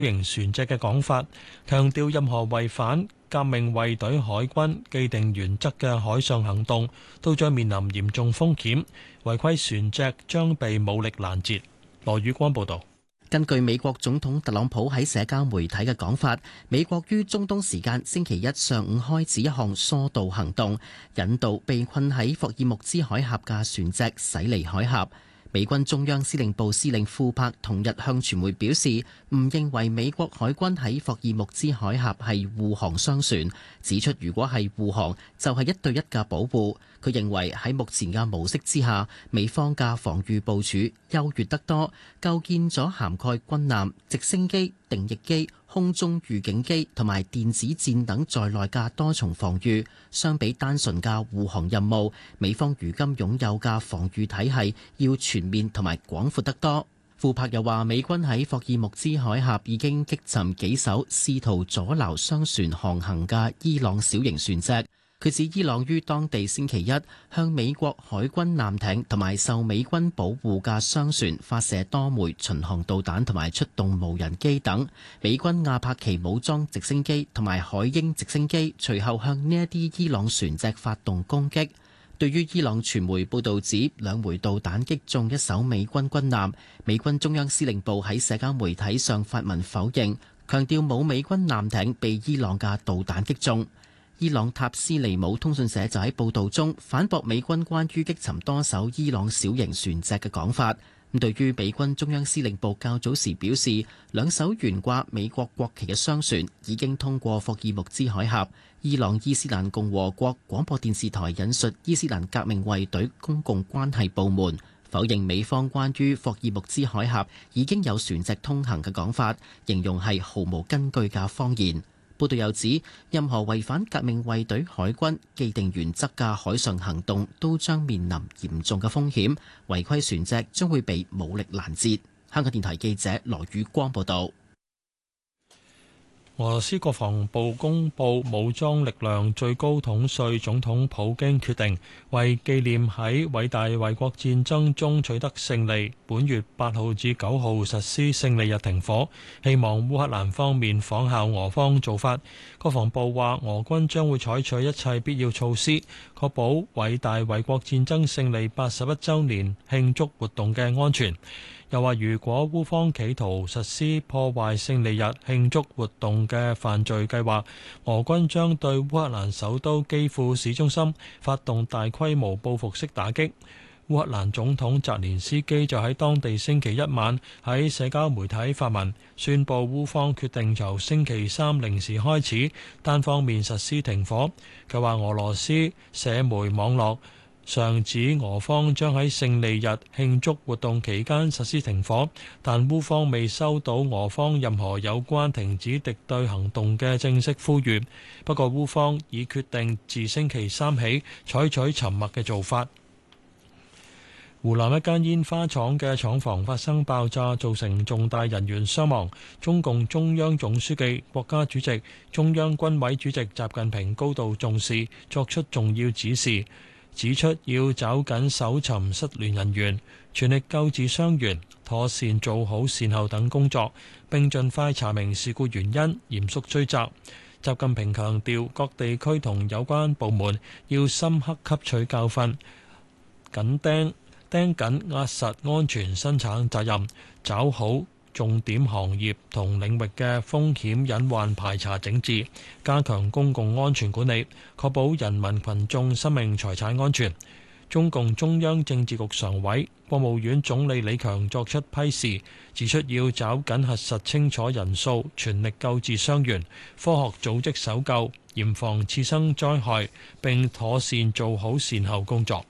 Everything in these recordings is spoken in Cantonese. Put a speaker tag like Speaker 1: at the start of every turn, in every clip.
Speaker 1: 型船隻嘅講法，強調任何違反革命衛隊海軍既定原則嘅海上行動都將面臨嚴重風險，違規船隻將被武力攔截。羅宇光報道。
Speaker 2: 根據美國總統特朗普喺社交媒體嘅講法，美國於中東時間星期一上午開始一項疏導行動，引導被困喺霍爾木茲海峽嘅船隻駛離海峽。美軍中央司令部司令庫珀同日向傳媒表示，唔認為美國海軍喺霍爾木茲海峽係護航商船，指出如果係護航，就係一對一嘅保護。佢認為喺目前嘅模式之下，美方嘅防禦部署優越得多，構建咗涵蓋軍艦、直升機、定翼機、空中預警機同埋電子戰等在內嘅多重防禦。相比單純嘅護航任務，美方如今擁有嘅防禦體系要全面同埋廣闊得多。庫珀又話，美軍喺霍爾木茲海峽已經擊沉幾艘試圖阻撓商船航行嘅伊朗小型船隻。佢指伊朗於當地星期一向美國海軍艦艇同埋受美軍保護嘅商船發射多枚巡航導彈同埋出動無人機等。美軍亞帕奇武裝直升機同埋海鷹直升機隨後向呢一啲伊朗船隻發動攻擊。對於伊朗傳媒報導指兩枚導彈擊中一艘美軍軍艦，美軍中央司令部喺社交媒體上發文否認，強調冇美軍艦艇被伊朗嘅導彈擊中。伊朗塔斯尼姆通訊社就喺報導中反駁美軍關於擊沉多艘伊朗小型船隻嘅講法。咁對於美軍中央司令部較早時表示，兩艘懸掛美國國旗嘅商船已經通過霍爾木茲海峽。伊朗伊斯蘭共和國廣播電視台引述伊斯蘭革命衛隊公共關係部門否認美方關於霍爾木茲海峽已經有船隻通行嘅講法，形容係毫無根據嘅謊言。報道又指，任何違反革命衛隊海軍既定原則嘅海上行動都將面臨嚴重嘅風險，違規船隻將會被武力攔截。香港電台記者羅宇光報道。
Speaker 1: 俄羅斯國防部公布，武裝力量最高統帥總統普京決定為紀念喺偉大衛國戰爭中取得勝利，本月8號至9號實施勝利日停火，希望烏克蘭方面仿效俄方做法。國防部話，俄軍將會採取一切必要措施，確保偉大衛國戰爭勝利81週年慶祝活動嘅安全。又話，如果烏方企圖實施破壞勝利日慶祝活動嘅犯罪計劃，俄軍將對烏克蘭首都基輔市中心發動大規模報復式打擊。烏克蘭總統澤連斯基就喺當地星期一晚喺社交媒體發文，宣布烏方決定由星期三零時開始單方面實施停火。佢話俄羅斯社媒網絡上指俄方將喺勝利日慶祝活動期間實施停火，但烏方未收到俄方任何有關停止敵對行動嘅正式呼籲。不過烏方已決定自星期三起採取沉默嘅做法。湖南一間煙花廠嘅廠房發生爆炸，造成重大人員傷亡。中共中央總書記、國家主席、中央軍委主席習近平高度重視，作出重要指示，指出要抓緊搜尋失聯人員，全力救治傷員，妥善做好善後等工作，並盡快查明事故原因，嚴肅追責。習近平強調，各地區同有關部門要深刻吸取教訓，盯緊壓實安全生產責任，抓好重點行業同領域嘅風險隱患排查整治，加強公共安全管理，確保人民群眾生命財產安全。中共中央政治局常委、國務院總理李強作出批示，指出要抓緊核實清楚人數，全力救治傷員，科學組織搜救，嚴防次生災害，並妥善做好善後工作。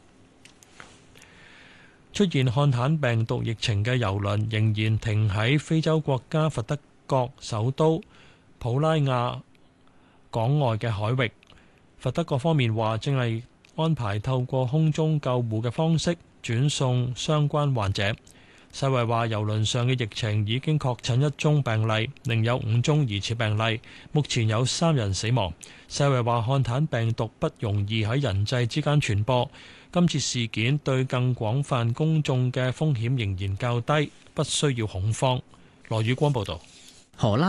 Speaker 1: 出現漢坦病毒疫情嘅郵輪仍然停喺非洲國家佛得角首都普拉亞港外嘅海域。佛得角方面話，正係安排透過空中救護嘅方式轉送相關患者。世衛話，郵輪上嘅疫情已經確診1宗病例，另有5宗疑似病例，目前有3人死亡。世衛話，漢坦病毒不容易喺人際之間傳播。今次事件對更廣泛公眾嘅風險仍然較低，不需要恐慌。羅宇光報導。
Speaker 2: 荷蘭